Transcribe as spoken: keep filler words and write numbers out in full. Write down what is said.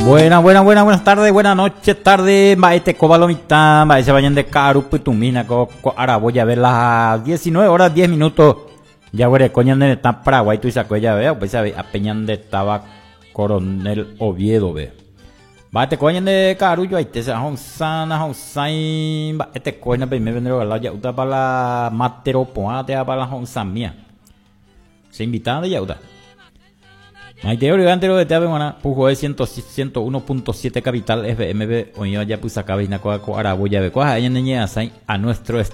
Buenas, buenas, buenas, buenas tardes, buenas noches, tarde, maete cobalomita, maete se vayan de Carupitumina, co Araboya, a ver las diecinueve horas, diez minutos. Ya güey, coñan de está Paraguay, tú sacó ya veo, pues a peñan de estaba Coronel Oviedo, ve. Bate coñan de Carullo, ahí te se honsana, honsain, este coña, pues me vendrá la ya uta para la matero poate para la honsan mía. Se invitan de yauda. Maite Origantero de Teavemana, Pujo de ciento uno punto siete Capital F M B, Oño ya pues acá vina coa Araboya, ve coa, a nuestro